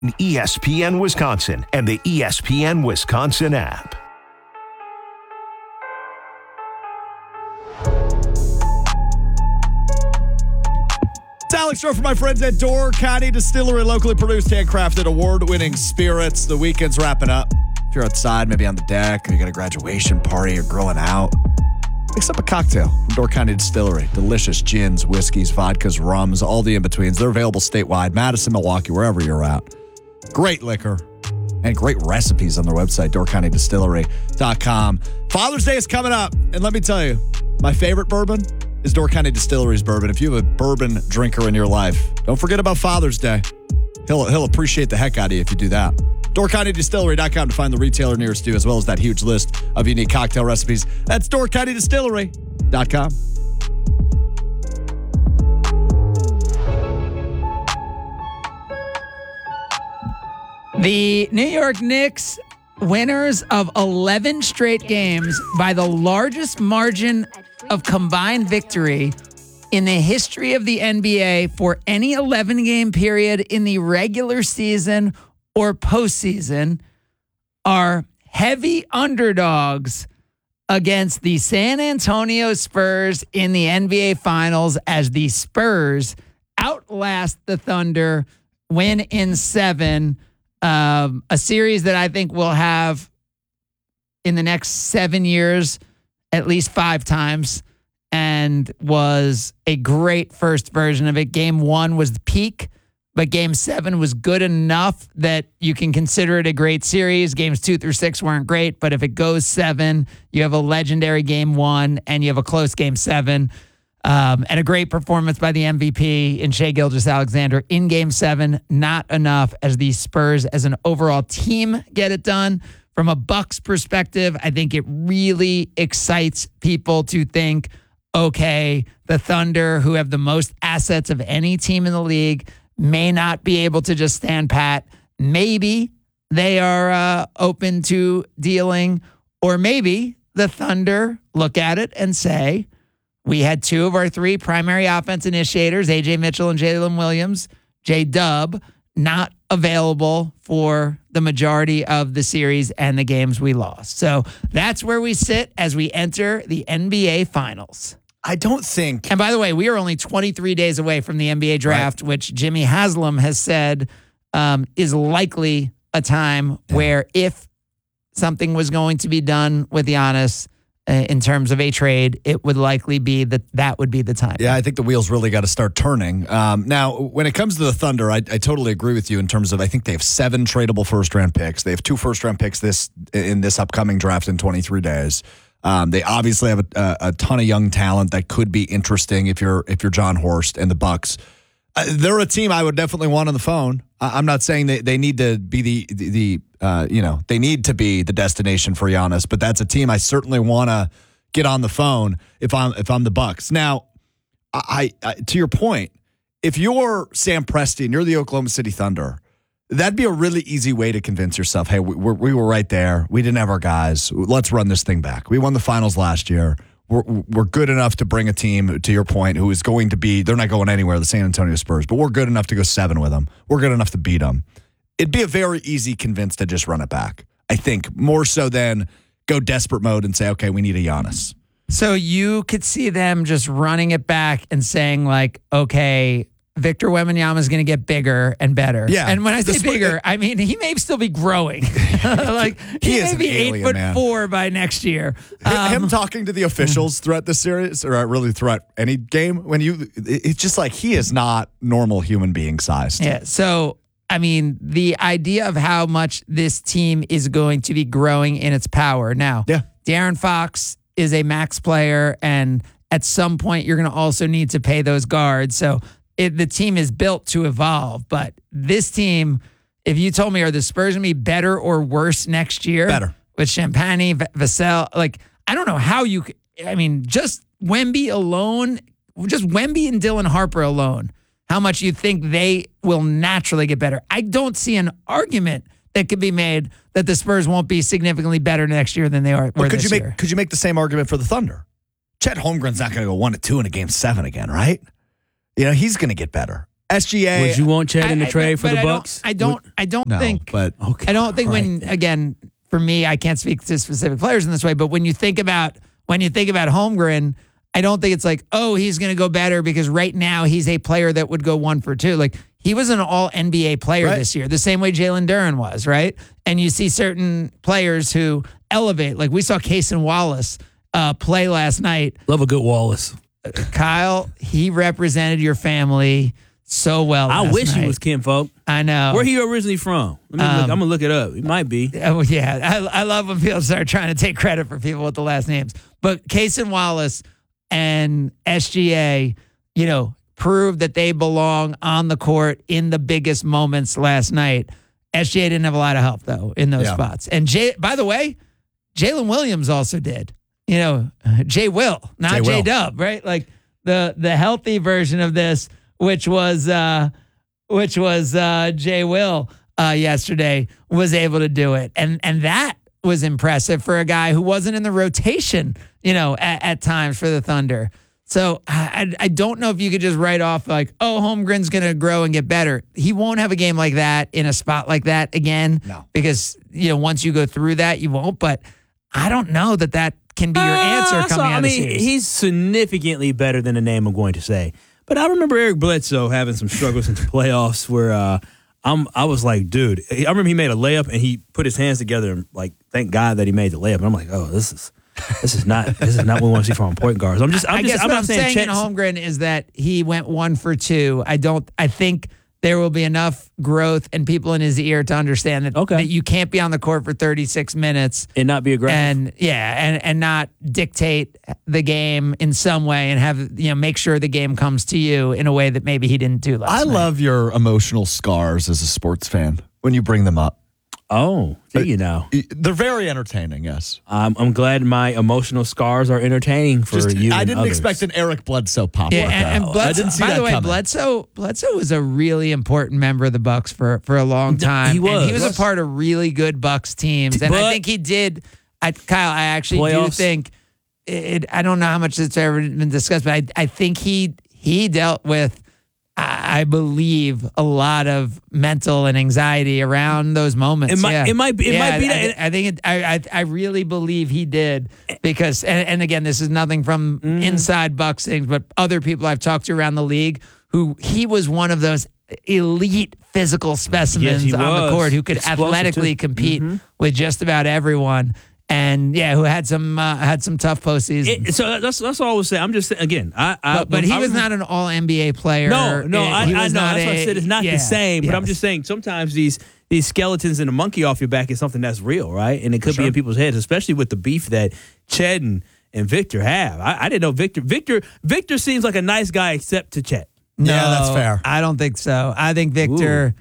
ESPN Wisconsin and the ESPN Wisconsin app. It's Alex Rowe for my friends at Door County Distillery, locally produced, handcrafted, award-winning spirits. The weekend's wrapping up. If you're outside, maybe on the deck, or you got a graduation party, or grilling out, mix up a cocktail from Door County Distillery. Delicious gins, whiskeys, vodkas, rums, all the in-betweens. They're available statewide, Madison, Milwaukee, wherever you're at. Great liquor and great recipes on their website, doorcountydistillery.com. Father's Day is coming up, and let me tell you, my favorite bourbon is Door County Distillery's bourbon. If you have a bourbon drinker in your life, don't forget about Father's Day. He'll appreciate the heck out of you if you do that. DoorCountyDistillery.com to find the retailer nearest you, as well as that huge list of unique cocktail recipes. That's DoorCountyDistillery.com. The New York Knicks, winners of 11 straight games by the largest margin of combined victory in the history of the NBA for any 11-game period in the regular season or postseason, are heavy underdogs against the San Antonio Spurs in the NBA Finals as the Spurs outlast the Thunder, win in 7. A series that I think we'll have in the next 7 years at least 5 times, and was a great first version of it. Game 1 was the peak, but Game 7 was good enough that you can consider it a great series. Games 2 through 6 weren't great, but if it goes 7, you have a legendary Game 1 and you have a close Game 7. And a great performance by the MVP in Shai Gilgeous-Alexander in Game 7. Not enough as the Spurs as an overall team get it done. From a Bucks perspective, I think it really excites people to think, okay, the Thunder, who have the most assets of any team in the league, may not be able to just stand pat. Maybe they are open to dealing, or maybe the Thunder look at it and say, we had 2 of our 3 primary offense initiators, A.J. Mitchell and Jalen Williams, J-Dub, not available for the majority of the series and the games we lost. So that's where we sit as we enter the NBA Finals. I don't think... And by the way, we are only 23 days away from the NBA draft, right, which Jimmy Haslam has said is likely a time where if something was going to be done with Giannis in terms of a trade, it would likely be that would be the time. Yeah, I think the wheels really got to start turning. Now, when it comes to the Thunder, I totally agree with you in terms of I think they have 7 tradable first-round picks. They have 2 first-round picks in this upcoming draft in 23 days. They obviously have a ton of young talent that could be interesting if you're John Horst and the Bucks. They're a team I would definitely want on the phone. I'm not saying they need to be they need to be the destination for Giannis, but that's a team I certainly want to get on the phone if I'm the Bucks. Now, I to your point, if you're Sam Presti and you're the Oklahoma City Thunder, that'd be a really easy way to convince yourself, hey, we were right there. We didn't have our guys. Let's run this thing back. We won the finals last year. We're good enough to bring a team, to your point, who is going to be, they're not going anywhere, the San Antonio Spurs, but we're good enough to go 7 with them. We're good enough to beat them. It'd be a very easy convince to just run it back, I think, more so than go desperate mode and say, okay, we need a Giannis. So you could see them just running it back and saying, like, okay, Victor Wembanyama is going to get bigger and better. Yeah. And when I say bigger, I mean, he may still be growing. Like, he may be 8'4" by next year. Him talking to the officials throughout the series, or really throughout any game, it's just like he is not normal human being sized. Yeah. So, I mean, the idea of how much this team is going to be growing in its power. Now, De'Aaron Fox is a max player, and at some point, you're going to also need to pay those guards. So, the team is built to evolve, but this team, if you told me, are the Spurs going to be better or worse next year? Better. With Champagny, Vassell, like, I don't know how you could, I mean, just Wemby alone, just Wemby and Dylan Harper alone, how much you think they will naturally get better. I don't see an argument that could be made that the Spurs won't be significantly better next year than they were this year. Could you make the same argument for the Thunder? Chet Holmgren's not going to go 1-2 in a Game 7 again, right? You know, he's going to get better. SGA. Would you want Chet in the trade for the I Bucks? I don't No, think. but Okay. I don't think All when again for me, I can't speak to specific players in this way. But when you think about Holmgren, I don't think it's like, oh, he's going to go better because right now he's a player that would go 1 for 2. Like he was an all NBA player this year, the same way Jalen Duren was, right? And you see certain players who elevate. Like we saw Cason Wallace play last night. Love a good Wallace. Kyle, he represented your family so well. I wish night. he was Kinfolk. I know. Where he originally from? I'm gonna look it up. He might be. Oh yeah, I love when people start trying to take credit for people with the last names. But Cason Wallace and SGA, proved that they belong on the court in the biggest moments last night. SGA didn't have a lot of help though in those spots. And by the way, Jalen Williams also did. J Will, not J Dub, right? Like the healthy version of this, which was J Will yesterday, was able to do it, and that was impressive for a guy who wasn't in the rotation, at times for the Thunder. So I don't know if you could just write off like, oh, Holmgren's going to grow and get better. He won't have a game like that in a spot like that again. No. Because, once you go through that, you won't. But I don't know that can be your answer coming out of the series. He's significantly better than the name I'm going to say. But I remember Eric Bledsoe having some struggles in the playoffs where I was like, dude, I remember he made a layup and he put his hands together and like, thank God that he made the layup. And I'm like, oh, this is not what we want to see from point guards. I'm not saying in Holmgren is that he went 1 for 2. I think there will be enough growth and people in his ear to understand that you can't be on the court for 36 minutes and not be aggressive. And not dictate the game in some way and have make sure the game comes to you in a way that maybe he didn't do last night. I love your emotional scars as a sports fan when you bring them up. Oh, do you know? They're very entertaining, yes. I'm glad my emotional scars are entertaining for you. I didn't others. expect an Eric Bledsoe pop. And Bledsoe, I didn't see by that the way, coming. Bledsoe was a really important member of the Bucks for a long time. He was. And he was a part of really good Bucks teams. And I think he did. Kyle, I actually do think I don't know how much it's ever been discussed, but I think he dealt with, I believe, a lot of mental and anxiety around those moments. It might be that. I think I really believe he did because, and again, this is nothing from inside Bucks things, but other people I've talked to around the league who he was one of those elite physical specimens on the court who could athletically compete with just about everyone. And who had some tough postseasons. So that's all I was saying. I'm just saying again. But he was not an All NBA player. No, I know. That's why I said it's not the same. But yes. I'm just saying sometimes these skeletons and a monkey off your back is something that's real, right? And it could be in people's heads, especially with the beef that Chet and Victor have. I didn't know Victor seems like a nice guy except to Chet. No, that's fair. I don't think so. I think Victor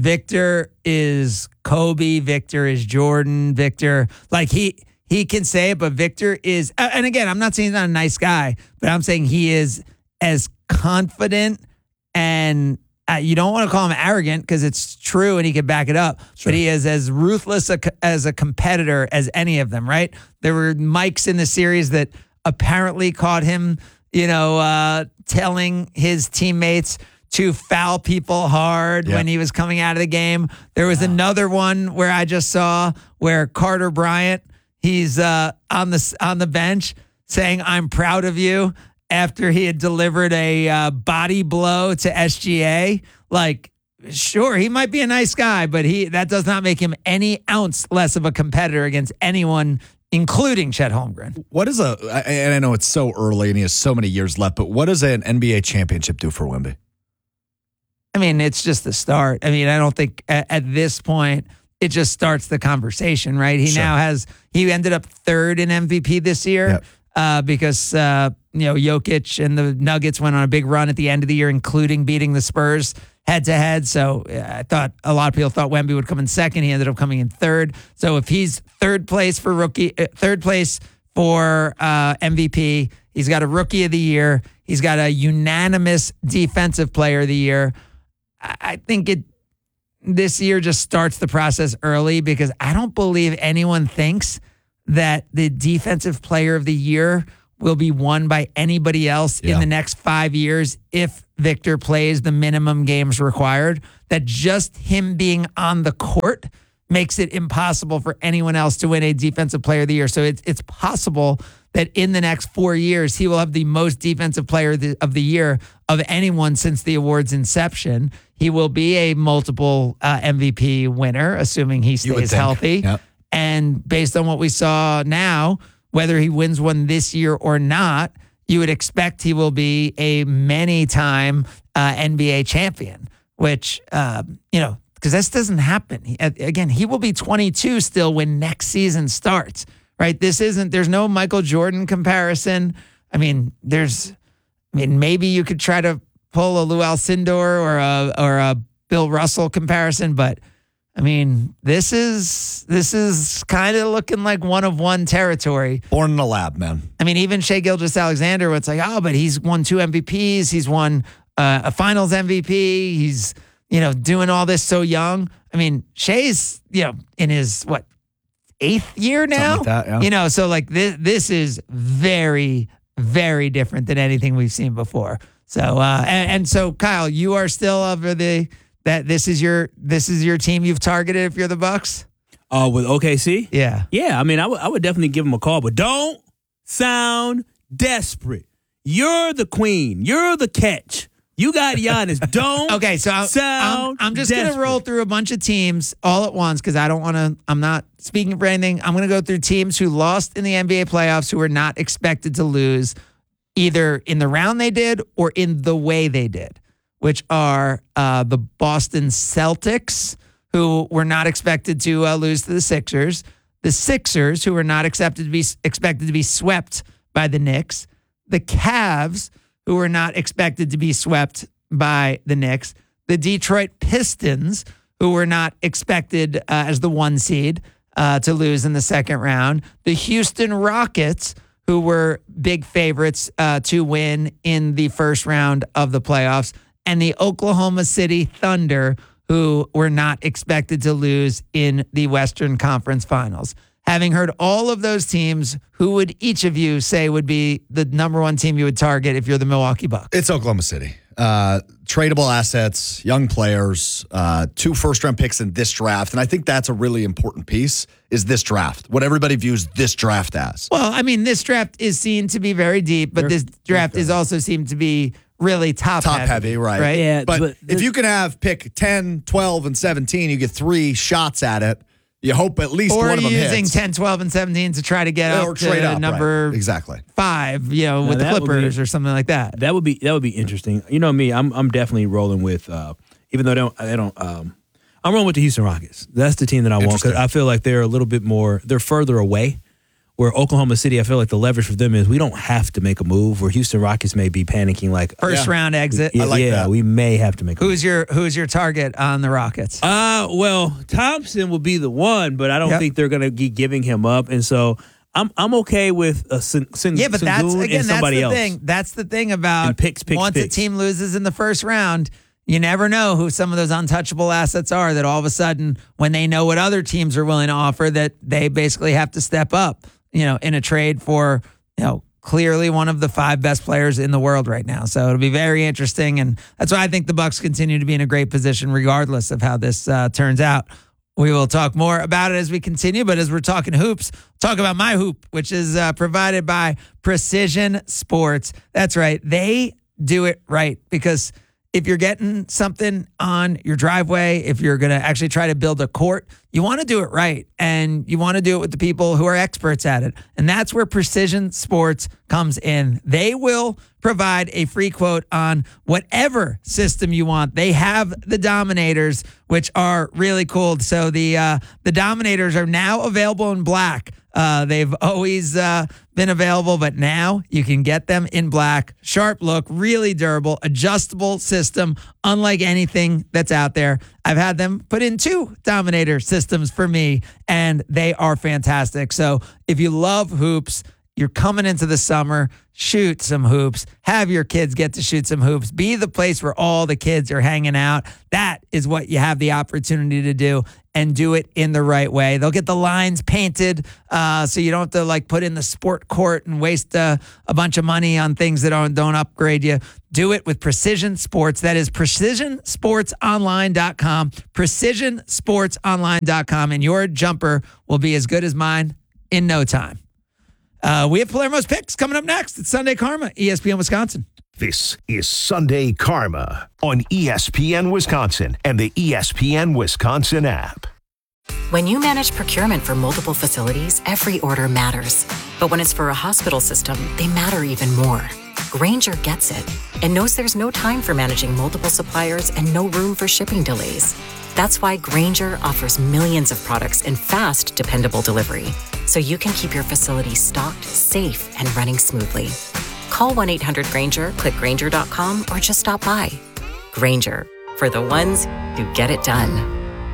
is Kobe. Victor is Jordan. Victor, like he can say it, but Victor is, and again, I'm not saying he's not a nice guy, but I'm saying he is as confident and you don't want to call him arrogant because it's true and he can back it up, but he is as ruthless as a competitor as any of them, right? There were mics in the series that apparently caught him, telling his teammates to foul people hard when he was coming out of the game. There was another one where I just saw where Carter Bryant, he's on the bench saying, "I'm proud of you," after he had delivered a body blow to SGA. Like, sure, he might be a nice guy, but that does not make him any ounce less of a competitor against anyone, including Chet Holmgren. And I know it's so early and he has so many years left, but what does an NBA championship do for Wemby? I mean, it's just the start. I mean, I don't think at this point it just starts the conversation, right? He ended up third in MVP this year because Jokic and the Nuggets went on a big run at the end of the year, including beating the Spurs head to head. So I thought a lot of people thought Wemby would come in second. He ended up coming in third. So if he's third place for MVP, he's got a Rookie of the Year. He's got a unanimous Defensive Player of the Year. I think this year just starts the process early because I don't believe anyone thinks that the Defensive Player of the Year will be won by anybody else in the next 5 years if Victor plays the minimum games required, that just him being on the court makes it impossible for anyone else to win a Defensive Player of the Year. So it's possible that in the next 4 years, he will have the most Defensive Player of the Year of anyone since the award's inception. He will be a multiple MVP winner, assuming he stays healthy. Yep. And based on what we saw now, whether he wins one this year or not, you would expect he will be a many-time NBA champion, which, because this doesn't happen. Again, he will be 22 still when next season starts, right? There's no Michael Jordan comparison. I mean, maybe you could try to pull a Lou Alcindor or a Bill Russell comparison, but I mean, this is kind of looking like one-of-one territory. Born in a lab, man. I mean, even Shai Gilgeous-Alexander, it's like, but he's won 2 MVPs. He's won a Finals MVP. He's, doing all this so young. I mean, Shai's, in his, 8th year now? Something like that, yeah. So like this is very, very different than anything we've seen before. So, and so Kyle, you are still over that this is your team you've targeted if you're the Bucks? With OKC? Yeah. Yeah, I mean, I would definitely give him a call, but don't sound desperate. You're the queen. You're the catch. You got Giannis. Don't okay, so I'm just going to roll through a bunch of teams all at once because I'm not speaking for anything. I'm going to go through teams who lost in the NBA playoffs who were not expected to lose either in the round they did or in the way they did, which are the Boston Celtics, who were not expected to lose to the Sixers, the Sixers, who were not expected to be swept by the Knicks, the Cavs, who were not expected to be swept by the Knicks, the Detroit Pistons, who were not expected as the 1 seed to lose in the second round, the Houston Rockets, who were big favorites to win in the first round of the playoffs, and the Oklahoma City Thunder, who were not expected to lose in the Western Conference Finals. Having heard all of those teams, who would each of you say would be the number 1 team you would target if you're the Milwaukee Bucks? It's Oklahoma City. Tradable assets, young players, 2 first-round picks in this draft. And I think that's a really important piece, is this draft, what everybody views this draft as. Well, I mean, this draft is seen to be very deep, but this draft is also seen to be really top heavy, right? Yeah, but if you can have pick 10, 12, and 17, you get 3 shots at it. You hope at least one of them hits. Or using 10, 12, and 17 to try to get up to number exactly 5, with the Clippers or something like that. That would be interesting. You know me, I'm definitely rolling with, even though I'm rolling with the Houston Rockets. That's the team that I want because I feel like they're a little bit more, they're further away. Where Oklahoma City, I feel like the leverage for them is we don't have to make a move. Where Houston Rockets may be panicking like first round exit. I like that. We may have to make a move. Who's your target on the Rockets? Well, Thompson will be the one, but I don't think they're going to be giving him up, and so I'm okay with Sengun but that's and somebody else. Thing. That's the thing about picks. A team loses in the first round, you never know who some of those untouchable assets are that all of a sudden, when they know what other teams are willing to offer, that they basically have to step up. In a trade for, clearly one of the 5 best players in the world right now. So it'll be very interesting. And that's why I think the Bucks continue to be in a great position, regardless of how this turns out. We will talk more about it as we continue. But as we're talking hoops, talk about my hoop, which is provided by Precision Sports. That's right. They do it right because if you're getting something on your driveway, if you're going to actually try to build a court, you want to do it right. And you want to do it with the people who are experts at it. And that's where Precision Sports comes in. They will provide a free quote on whatever system you want. They have the Dominators, which are really cool. So the Dominators are now available in black. They've always been available, but now you can get them in black. Sharp look, really durable, adjustable system, unlike anything that's out there. I've had them put in 2 Dominator systems for me, and they are fantastic. So if you love hoops, You're coming into the summer, shoot some hoops, have your kids get to shoot some hoops, be the place where all the kids are hanging out. That is what you have the opportunity to do, and do it in the right way. They'll get the lines painted so you don't have to like put in the sport court and waste a bunch of money on things that don't upgrade you. Do it with Precision Sports. That is precisionsportsonline.com, precisionsportsonline.com, and your jumper will be as good as mine in no time. We have Palermo's Picks coming up next. It's Sunday Karma, ESPN Wisconsin. This is Sunday Karma on ESPN Wisconsin and the ESPN Wisconsin app. When you manage procurement for multiple facilities, every order matters. But when it's for a hospital system, they matter even more. Grainger gets it and knows there's no time for managing multiple suppliers and no room for shipping delays. That's why Grainger offers millions of products in fast, dependable delivery, so you can keep your facility stocked, safe, and running smoothly. Call 1-800-GRAINGER, click Grainger.com, or just stop by. Grainger, for the ones who get it done.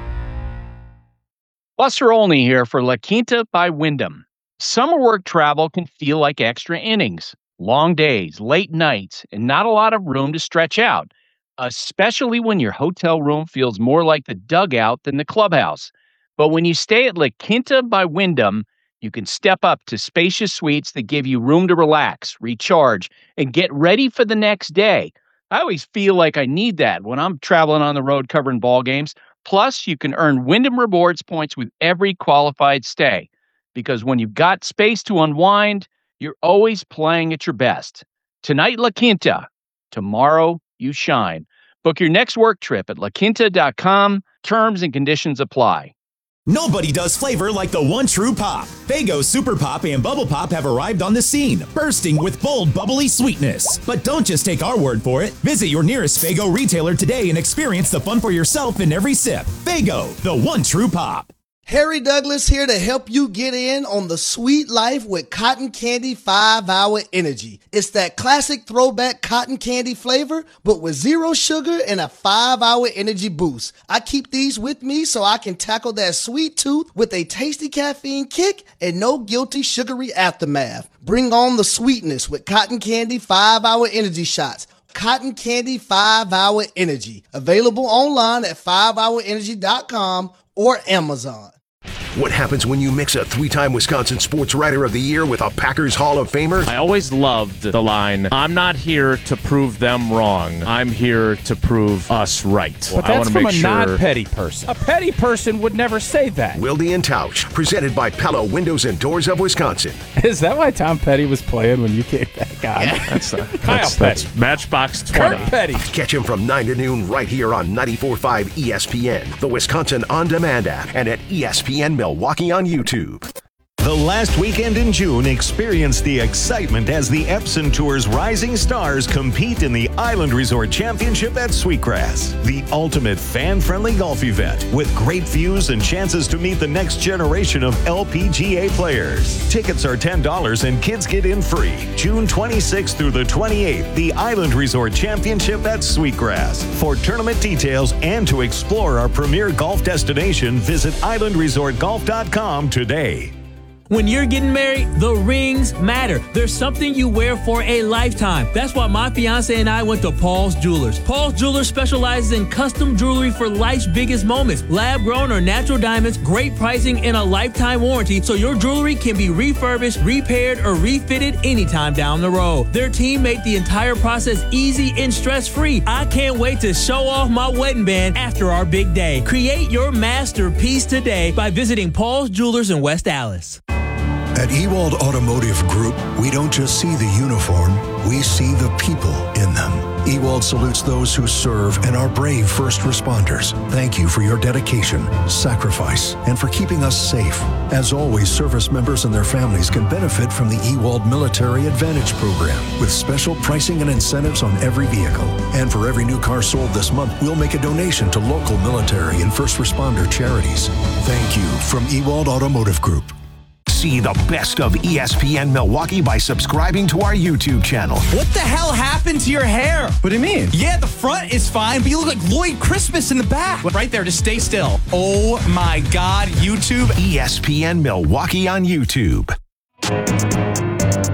Buster Olney here for La Quinta by Wyndham. Summer work travel can feel like extra innings. Long days, late nights, and not a lot of room to stretch out, especially when your hotel room feels more like the dugout than the clubhouse. But when you stay at La Quinta by Wyndham, you can step up to spacious suites that give you room to relax, recharge, and get ready for the next day. I always feel like I need that when I'm traveling on the road covering ball games. Plus, you can earn Wyndham Rewards points with every qualified stay. Because when you've got space to unwind, you're always playing at your best. Tonight, La Quinta. Tomorrow, you shine. Book your next work trip at laquinta.com. Terms and conditions apply. Nobody does flavor like the one true pop. Faygo Super Pop and Bubble Pop have arrived on the scene, bursting with bold, bubbly sweetness. But don't just take our word for it. Visit your nearest Faygo retailer today and experience the fun for yourself in every sip. Faygo, the one true pop. Harry Douglas here to help you get in on the sweet life with Cotton Candy 5-Hour Energy. It's that classic throwback cotton candy flavor, but with zero sugar and a 5-hour energy boost. I keep these with me so I can tackle that sweet tooth with a tasty caffeine kick and no guilty sugary aftermath. Bring on the sweetness with Cotton Candy 5-Hour Energy Shots. Cotton Candy 5-Hour Energy. Available online at 5hourenergy.com or Amazon. What happens when you mix a three-time Wisconsin Sports Writer of the Year with a Packers Hall of Famer? I always loved the line, I'm not here to prove them wrong. I'm here to prove us right. But that's from a non-petty person. A petty person would never say that. Wilde and Tausch, presented by Pella Windows and Doors of Wisconsin. Is that why Tom Petty was playing when you came back on? Yeah, that's Petty. Matchbox 20. Kurt Petty. Catch him from 9 to noon right here on 94.5 ESPN, the Wisconsin On Demand app, and at ESPN Milwaukee on YouTube. The last weekend in June, experience the excitement as the Epson Tour's rising stars compete in the Island Resort Championship at Sweetgrass, the ultimate fan-friendly golf event with great views and chances to meet the next generation of LPGA players. Tickets are $10 and kids get in free. June 26th through the 28th, the Island Resort Championship at Sweetgrass. For tournament details and to explore our premier golf destination, visit islandresortgolf.com today. When you're getting married, the rings matter. There's something you wear for a lifetime. That's why my fiance and I went to Paul's Jewelers. Paul's Jewelers specializes in custom jewelry for life's biggest moments. Lab-grown or natural diamonds, great pricing, and a lifetime warranty, so your jewelry can be refurbished, repaired, or refitted anytime down the road. Their team made the entire process easy and stress-free. I can't wait to show off my wedding band after our big day. Create your masterpiece today by visiting Paul's Jewelers in West Allis. At Ewald Automotive Group, we don't just see the uniform, we see the people in them. Ewald salutes those who serve and are brave first responders. Thank you for your dedication, sacrifice, and for keeping us safe. As always, service members and their families can benefit from the Ewald Military Advantage Program with special pricing and incentives on every vehicle. And for every new car sold this month, we'll make a donation to local military and first responder charities. Thank you from Ewald Automotive Group. See the best of ESPN Milwaukee by subscribing to our YouTube channel. What the hell happened to your hair? What do you mean? Yeah, the front is fine, but you look like Lloyd Christmas in the back. Right there, just stay still. Oh my God, YouTube. ESPN Milwaukee on YouTube.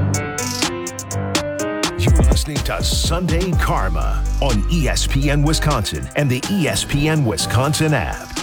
listening to Sunday Karma on ESPN Wisconsin and the ESPN Wisconsin app.